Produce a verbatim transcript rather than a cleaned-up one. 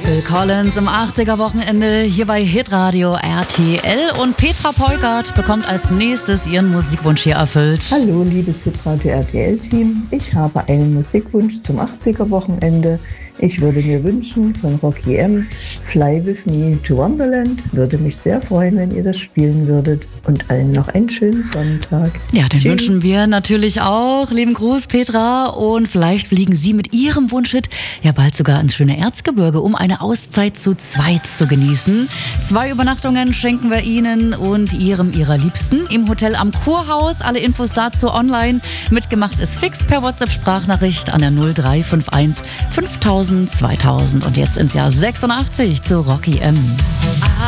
Phil Collins im achtziger-Wochenende hier bei Hitradio R T L und Petra Peukert bekommt als nächstes ihren Musikwunsch hier erfüllt. Hallo liebes Hitradio R T L-Team, ich habe einen Musikwunsch zum achtziger-Wochenende. Ich würde mir wünschen von Rocky M. Fly With Me to Wonderland. Würde mich sehr freuen, wenn ihr das spielen würdet. Und allen noch einen schönen Sonntag. Ja, den Tschüss. Wünschen wir natürlich auch. Lieben Gruß, Petra. Und vielleicht fliegen Sie mit Ihrem Wunschhit ja bald sogar ins schöne Erzgebirge, um eine Auszeit zu zweit zu genießen. Zwei Übernachtungen schenken wir Ihnen und Ihrem, Ihrer Liebsten im Hotel am Kurhaus. Alle Infos dazu online. Mitgemacht ist fix per WhatsApp-Sprachnachricht an der null drei fünf eins fünftausend zweitausend und jetzt ins Jahr sechsundachtzig zu Rocky M.